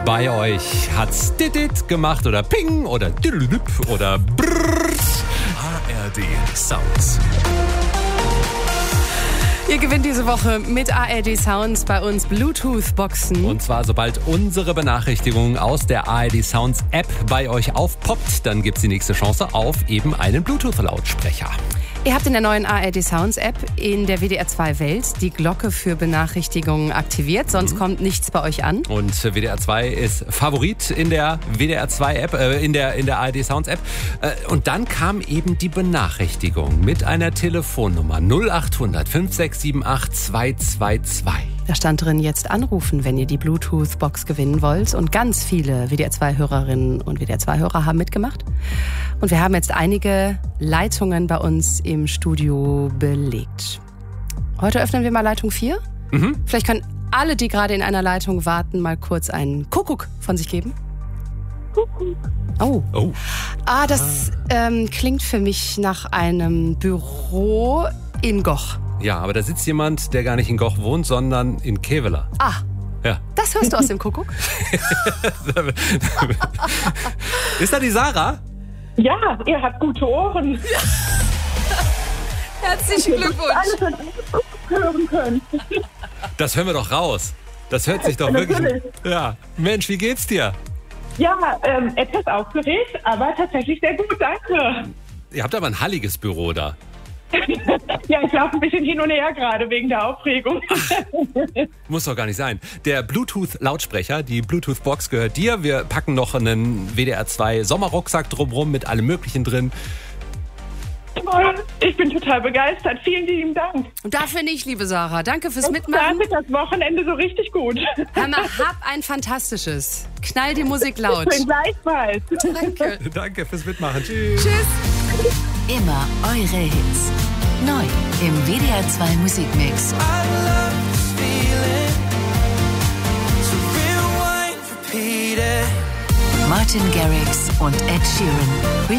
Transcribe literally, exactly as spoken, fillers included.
bei euch. Hat's dit gemacht oder ping oder diddledüpp oder brrrr. H R D Sounds. Ihr gewinnt diese Woche mit A R D Sounds bei uns Bluetooth-Boxen. Und zwar, sobald unsere Benachrichtigung aus der A R D Sounds App bei euch aufpoppt, dann gibt's die nächste Chance auf eben einen Bluetooth-Lautsprecher. Ihr habt in der neuen A R D Sounds App in der W D R zwei Welt die Glocke für Benachrichtigungen aktiviert, sonst mhm. kommt nichts bei euch an. Und W D R zwei ist Favorit in der W D R zwei App, äh, in der in der A R D Sounds App. Äh, und dann kam eben die Benachrichtigung mit einer Telefonnummer null acht hundert fünf sechs sieben acht zwei zwei zwei. Da stand drin, jetzt anrufen, wenn ihr die Bluetooth-Box gewinnen wollt. Und ganz viele W D R zwei Hörerinnen und W D R zwei Hörer haben mitgemacht. Und wir haben jetzt einige Leitungen bei uns im Studio belegt. Heute öffnen wir mal Leitung vier. Mhm. Vielleicht können alle, die gerade in einer Leitung warten, mal kurz einen Kuckuck von sich geben. Kuckuck. Oh. oh. Ah, das ähm, klingt für mich nach einem Büro in Goch. Ja, aber da sitzt jemand, der gar nicht in Goch wohnt, sondern in Kevela. Ah, ja. Das hörst du aus dem Kuckuck? Ist da die Sarah? Ja, ihr habt gute Ohren. Herzlichen Glückwunsch. Alles, was ihr hören könnt. Das hören wir doch raus. Das hört sich doch wirklich... Ja, Mensch, wie geht's dir? Ja, ähm, etwas aufgeregt, aber tatsächlich sehr gut, danke. Ihr habt aber ein halliges Büro da. Ja, ich laufe ein bisschen hin und her gerade wegen der Aufregung. Ach, muss doch gar nicht sein. Der Bluetooth-Lautsprecher, die Bluetooth-Box gehört dir. Wir packen noch einen W D R zwei Sommerrucksack drumherum mit allem Möglichen drin. Toll, ich bin total begeistert. Vielen lieben Dank. Und dafür nicht, liebe Sarah. Danke fürs Und Mitmachen. startet das Wochenende so richtig gut. Hör mal, hab ein fantastisches. Knall die Musik laut. Schön gleichfalls. Danke. Danke fürs Mitmachen. Tschüss. Tschüss. Immer eure Hits. Neu im W D R zwei Musikmix. Martin Garrix und Ed Sheeran.